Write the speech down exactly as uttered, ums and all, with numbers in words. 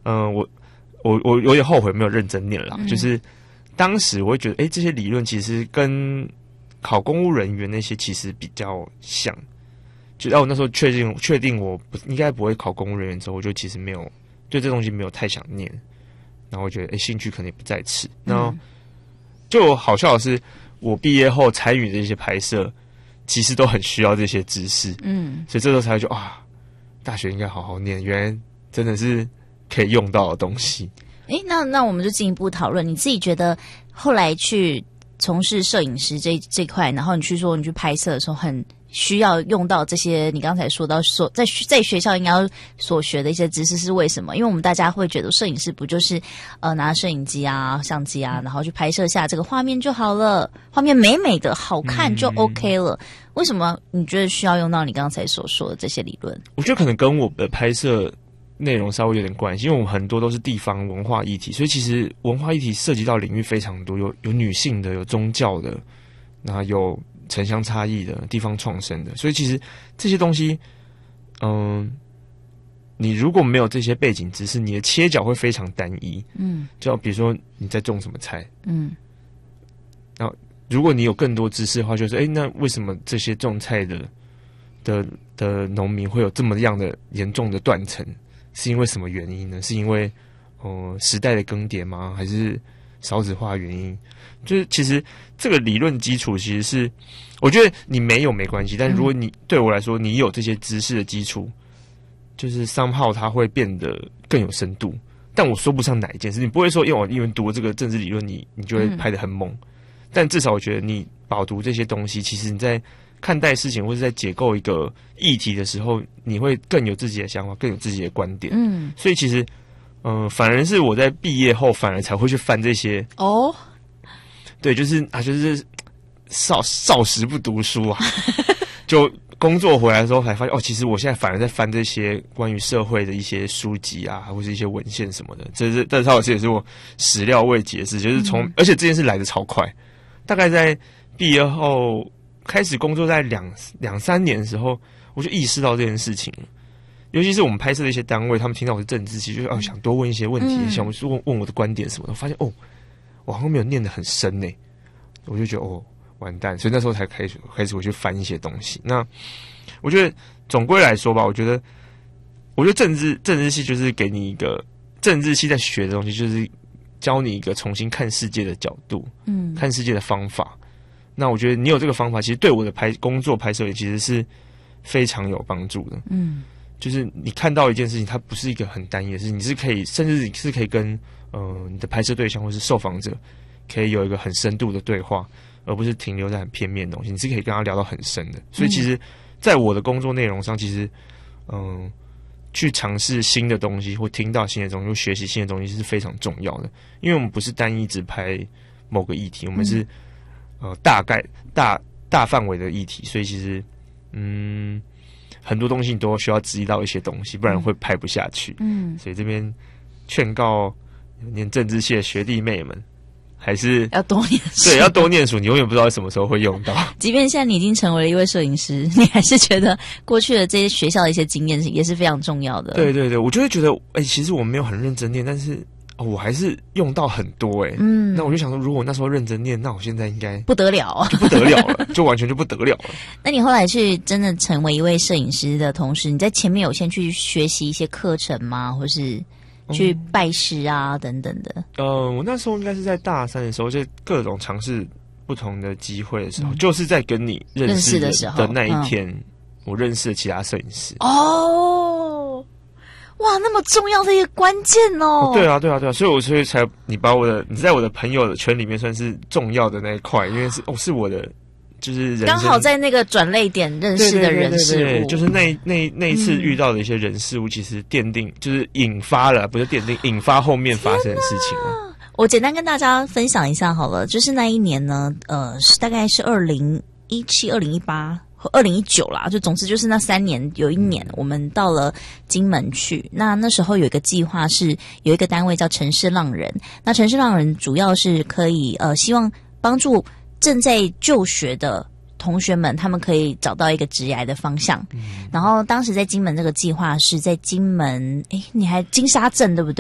嗯、呃，我我我有点后悔没有认真念啦，嗯、就是当时我会觉得，哎、欸，这些理论其实跟考公务人员那些其实比较像。就在我那时候确定确定我不应该不会考公务人员之后，我就其实没有对这东西没有太想念，然后我觉得哎、欸、兴趣可能也不在此。然后就好笑的是，我毕业后参与的一些拍摄，其实都很需要这些知识，嗯，所以这时候才会就啊，大学应该好好念，原来真的是可以用到的东西。 哎、欸，那那我们就进一步讨论，你自己觉得后来去从事摄影师这这块，然后你去说你去拍摄的时候很需要用到这些你刚才说到所在在学校应该要所学的一些知识是为什么？因为我们大家会觉得摄影师不就是呃拿摄影机啊相机啊，然后去拍摄下这个画面就好了，画面美美的好看就 OK 了、嗯、为什么你觉得需要用到你刚才所说的这些理论？ 我觉得可能跟我的拍摄内容稍微有点关系，因为我们很多都是地方文化议题，所以其实文化议题涉及到领域非常多，有有女性的，有宗教的，那有城乡差异的，地方创生的，所以其实这些东西，嗯，你如果没有这些背景知识，你的切角会非常单一。嗯，就比如说你在种什么菜，嗯，然后如果你有更多知识的话，就是哎，那为什么这些种菜的的的农民会有这么样的严重的断层？是因为什么原因呢？是因为呃时代的更迭吗？还是少子化原因？就是其实这个理论基础其实是，我觉得你没有没关系，但如果你对我来说你有这些知识的基础，就是 somehow 它会变得更有深度。但我说不上哪一件事，你不会说因为我因为读了这个政治理论，你你就会拍得很猛。嗯、但至少我觉得你饱读这些东西，其实你在看待事情或是在解构一个议题的时候，你会更有自己的想法，更有自己的观点。嗯，所以其实，嗯、呃，反而是我在毕业后，反而才会去翻这些。哦，对，就是啊，就是少少时不读书啊，就工作回来的时候才发现，哦，其实我现在反而在翻这些关于社会的一些书籍啊，或是一些文献什么的。这是，但是这也是我始料未及的事，就是从、嗯，而且这件事来得超快，大概在毕业后。开始工作在两两三年的时候，我就意识到这件事情了。尤其是我们拍摄的一些单位，他们听到我是政治系，就是哦想多问一些问题，嗯、想问问我的观点什么的。我发现哦，我好像没有念得很深呢，我就觉得哦完蛋，所以那时候才开始开始我去翻一些东西。那我觉得总归来说吧，我觉得我觉得政治政治系就是给你一个政治系在学的东西，就是教你一个重新看世界的角度，嗯，看世界的方法。那我觉得你有这个方法，其实对我的拍工作拍摄也其实是非常有帮助的。嗯，就是你看到一件事情，它不是一个很单一的事情，你是可以，甚至你是可以跟呃你的拍摄对象或是受访者，可以有一个很深度的对话，而不是停留在很片面的东西。你是可以跟他聊到很深的。所以其实，在我的工作内容上，其实嗯、呃，去尝试新的东西，或听到新的东西，或学习新的东西是非常重要的。因为我们不是单一只拍某个议题，我们是。嗯呃，大概大大范围的议题，所以其实，嗯，很多东西你都需要知道一些东西，不然会拍不下去。嗯，所以这边劝告念政治系的学弟妹们，还是要多念书， 对，要多念书，你永远不知道什么时候会用到。 即便现在你已经成为了一位摄影师，你还是觉得过去的这些学校的一些经验也是非常重要的。 对对对，我就会觉得，哎、欸，其实我没有很认真念，但是。哦、我还是用到很多哎、欸，嗯，那我就想说，如果我那时候认真念，那我现在应该不得了啊， 就不得了了，就完全就不得了了。 那你后来去真的成为一位摄影师的同时，你在前面有先去学习一些课程吗？或是去拜师啊、嗯、等等的？呃， 我那时候应该是在大三的时候，就各种尝试不同的机会的时候，嗯、就是在跟你认识 的, 的时候的那一天、嗯，我认识了其他摄影师哦。哇，那么重要的一个关键哦！ 哦对啊，对啊，对啊，所以我所以才你把我的你在我的朋友的圈里面算是重要的那一块，因为是哦是我的就是人刚好在那个转捩点认识的人事物， 对对对对对就是那那那一次遇到的一些人事物，其实奠定就是引发了，不是奠定引发后面发生的事情啊。 我简单跟大家分享一下好了，就是那一年呢，呃，大概是二零一七、二零一八。和二零一九啦，就总之就是那三年，有一年我们到了金门去。那那时候有一个计划是有一个单位叫城市浪人，那城市浪人主要是可以呃希望帮助正在就学的同学们，他们可以找到一个职业的方向。嗯、然后当时在金门这个计划是在金门，诶，你还金沙镇对不对？